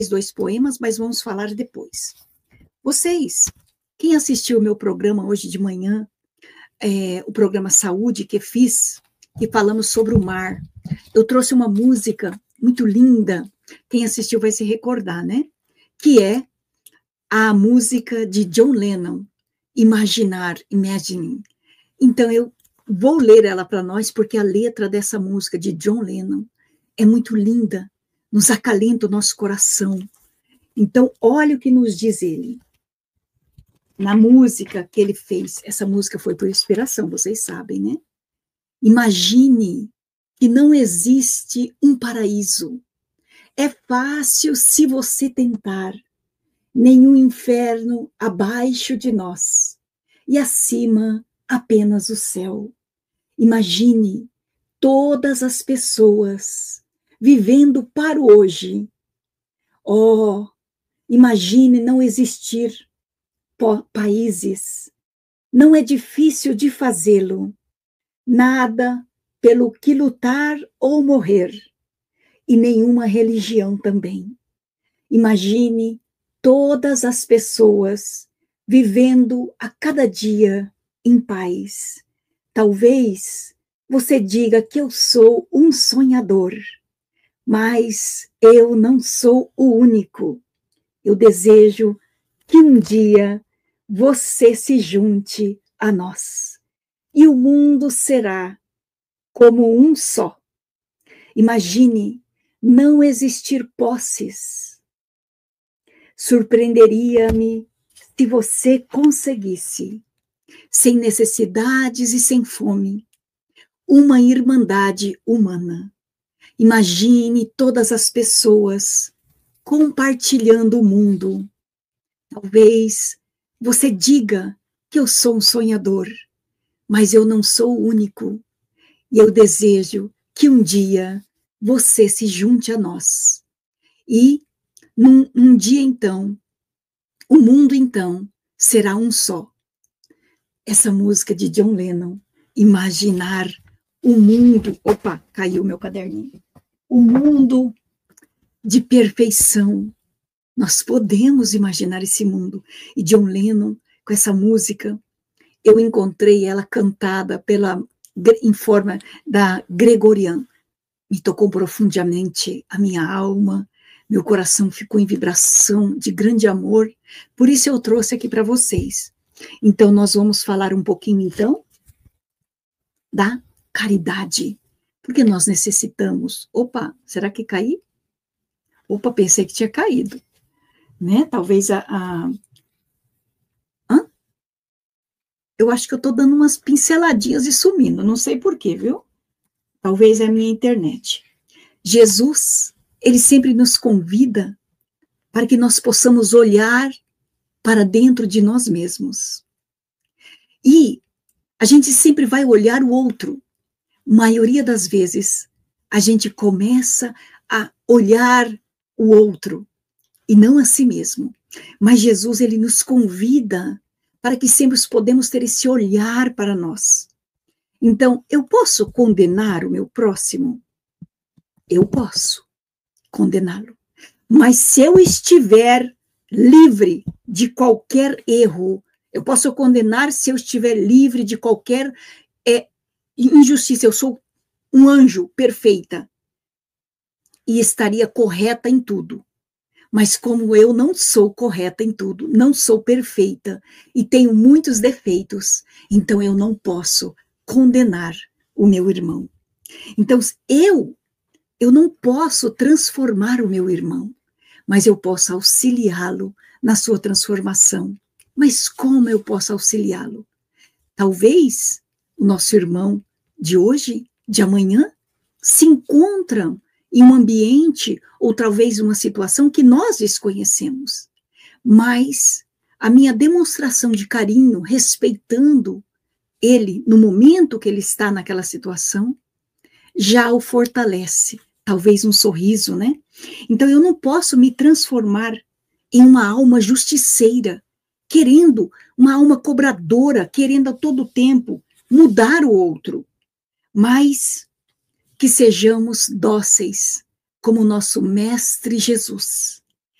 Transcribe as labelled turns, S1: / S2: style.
S1: 2 poemas, mas vamos falar depois. Vocês, quem assistiu o meu programa hoje de manhã, o programa Saúde que fiz, que falamos sobre o mar, eu trouxe uma música muito linda, quem assistiu vai se recordar, né? Que é a música de John Lennon, Imagine. Então eu vou ler ela para nós, porque a letra dessa música de John Lennon é muito linda, nos acalenta o nosso coração. Então, olha o que nos diz ele. Na música que ele fez, essa música foi por inspiração, vocês sabem, né? Imagine que não existe um paraíso. É fácil se você tentar. Nenhum inferno abaixo de nós. E acima apenas o céu. Imagine todas as pessoas vivendo para o hoje. Oh, imagine não existir países. Não é difícil de fazê-lo. Nada pelo que lutar ou morrer. E nenhuma religião também. Imagine todas as pessoas vivendo a cada dia em paz. Talvez você diga que eu sou um sonhador, mas eu não sou o único. Eu desejo que um dia você se junte a nós e o mundo será como um só. Imagine não existir posses. Surpreenderia-me se você conseguisse, sem necessidades e sem fome, uma irmandade humana. Imagine todas as pessoas compartilhando o mundo. Talvez você diga que eu sou um sonhador, mas eu não sou o único. E eu desejo que um dia você se junte a nós. E num dia, então, o mundo, então, será um só. Essa música de John Lennon, imaginar o mundo... Opa, caiu meu caderninho. O mundo de perfeição. Nós podemos imaginar esse mundo. E John Lennon, com essa música, eu encontrei ela cantada em forma da Gregorian. Me tocou profundamente a minha alma. Meu coração ficou em vibração de grande amor, por isso eu trouxe aqui para vocês. Então, nós vamos falar um pouquinho, então, da caridade, porque nós necessitamos... Opa, será que caí? Opa, pensei que tinha caído, né? Talvez Eu acho que eu estou dando umas pinceladinhas e sumindo, não sei por quê, viu? Talvez é a minha internet. Jesus... Ele sempre nos convida para que nós possamos olhar para dentro de nós mesmos. E a gente sempre vai olhar o outro. Maioria das vezes, a gente começa a olhar o outro e não a si mesmo. Mas Jesus, ele nos convida para que sempre podemos ter esse olhar para nós. Então, eu posso condenar o meu próximo? Eu posso condená-lo. Mas se eu estiver livre de qualquer erro, eu posso condenar se eu estiver livre de qualquer injustiça. Eu sou um anjo perfeita e estaria correta em tudo. Mas como eu não sou correta em tudo, não sou perfeita e tenho muitos defeitos, então eu não posso condenar o meu irmão. Então eu não posso transformar o meu irmão, mas eu posso auxiliá-lo na sua transformação. Mas como eu posso auxiliá-lo? Talvez o nosso irmão de hoje, de amanhã, se encontra em um ambiente ou talvez uma situação que nós desconhecemos. Mas a minha demonstração de carinho, respeitando ele no momento que ele está naquela situação, já o fortalece. Talvez um sorriso, né? Então eu não posso me transformar em uma alma justiceira, querendo uma alma cobradora, querendo a todo tempo mudar o outro, mas que sejamos dóceis como o nosso Mestre Jesus.